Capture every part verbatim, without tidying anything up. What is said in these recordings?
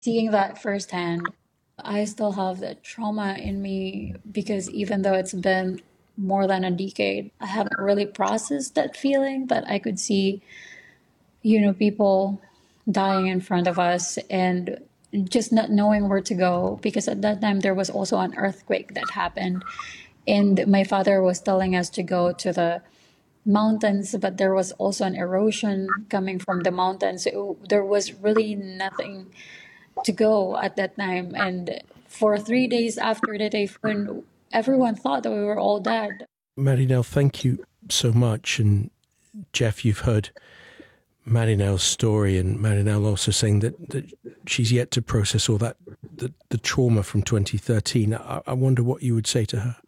Seeing that firsthand, I still have that trauma in me because even though it's been more than a decade, I haven't really processed that feeling that I could see, you know, people dying in front of us and just not knowing where to go. Because at that time, there was also an earthquake that happened. And my father was telling us to go to the mountains, but there was also an erosion coming from the mountains. So there was really nothing to go at that time. And for three days after the typhoon, everyone thought that we were all dead. Marinelle, thank you so much. And Jeff, you've heard Marinelle's story, and Marinelle also saying that, that she's yet to process all that, the, the trauma from twenty thirteen. I, I wonder what you would say to her.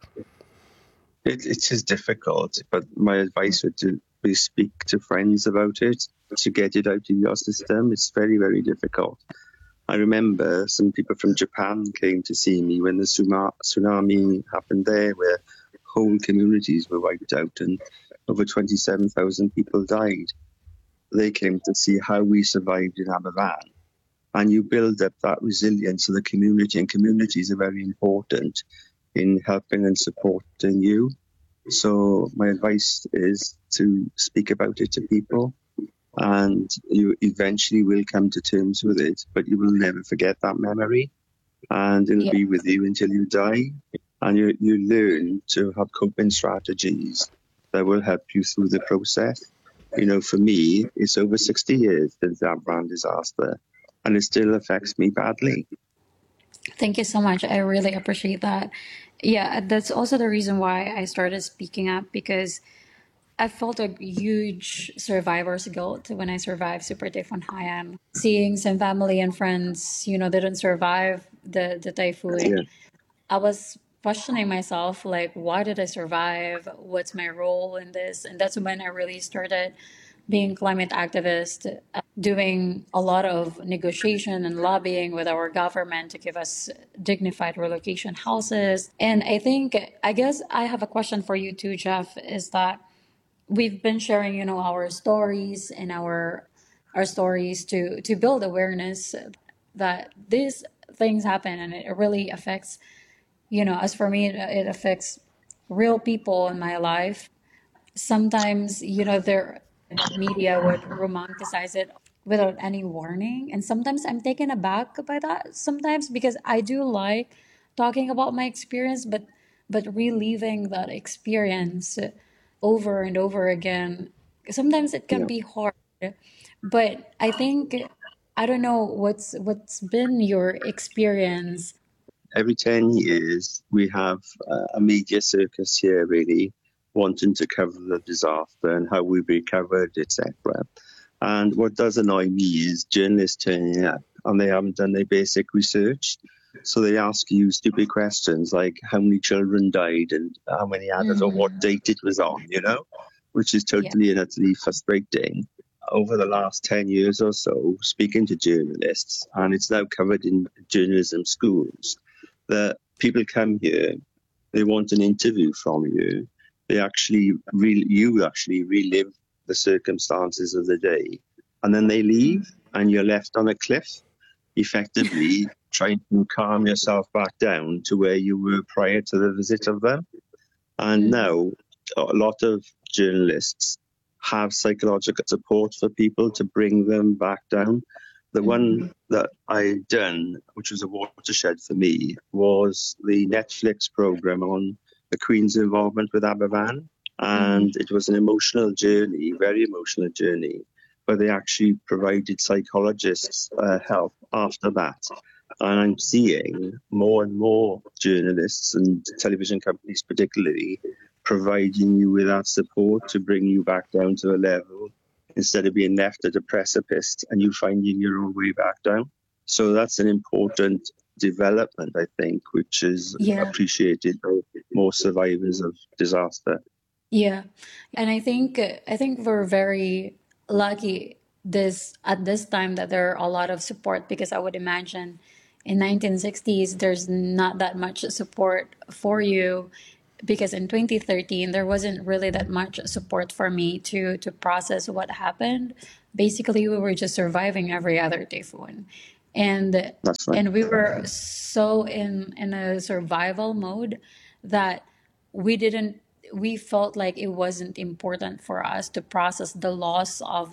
It, it is difficult, but my advice would to be speak to friends about it, to get it out of your system. It's very, very difficult. I remember some people from Japan came to see me when the tsunami happened there, where whole communities were wiped out and over twenty-seven thousand people died. They came to see how we survived in Aberfan. And you build up that resilience of the community, and communities are very important in helping and supporting you. So my advice is to speak about it to people, and you eventually will come to terms with it, but you will never forget that memory, and it'll Yeah. be with you until you die. And you, you learn to have coping strategies that will help you through the process. You know, for me, it's over sixty years since the Aberfan disaster, and it still affects me badly. Thank you so much. I really appreciate that. Yeah, that's also the reason why I started speaking up because I felt a huge survivor's guilt when I survived Super Typhoon Haiyan. Seeing some family and friends, you know, didn't survive the, the typhoon. Yeah. I was questioning myself, like, why did I survive? What's my role in this? And that's when I really started being climate activist, uh, doing a lot of negotiation and lobbying with our government to give us dignified relocation houses. And I think, I guess I have a question for you too, Jeff, is that we've been sharing, you know, our stories and our our stories to to build awareness that these things happen and it really affects, you know, as for me, it, it affects real people in my life. Sometimes, you know, their media would romanticize it without any warning. And sometimes I'm taken aback by that sometimes because I do like talking about my experience, but but reliving that experience over and over again, sometimes it can Yeah. be hard. But I think I don't know what's what's been your experience. Every ten years, we have uh, a media circus here, really, wanting to cover the disaster and how we've recovered, et cetera. And what does annoy me is journalists turning up and they haven't done their basic research. So they ask you stupid questions like how many children died and how many adults or what Mhm. date it was on, you know, which is Yeah. totally and utterly frustrating. Over the last ten years or so, speaking to journalists, and it's now covered in journalism schools, that people come here, they want an interview from you. They actually, re- you actually relive the circumstances of the day, and then they leave, and you're left on a cliff, effectively trying to calm yourself back down to where you were prior to the visit of them. And Mm. now, a lot of journalists have psychological support for people to bring them back down. The Mhm. one that I done, which was a watershed for me, was the Netflix program on the Queen's involvement with Aberfan. Mhm. And it was an emotional journey, very emotional journey, but they actually provided psychologists uh, help after that. And I'm seeing more and more journalists and television companies, particularly, providing you with that support to bring you back down to a level instead of being left at a precipice and you finding your own way back down. So that's an important development, I think, which is Yeah. appreciated by more survivors of disaster. Yeah. And I think I think we're very lucky this at this time that there are a lot of support because I would imagine in nineteen sixties there's not that much support for you because in twenty thirteen there wasn't really that much support for me to to process what happened. Basically we were just surviving every other typhoon. and That's right. and we were so in in a survival mode that we didn't we felt like it wasn't important for us to process the loss of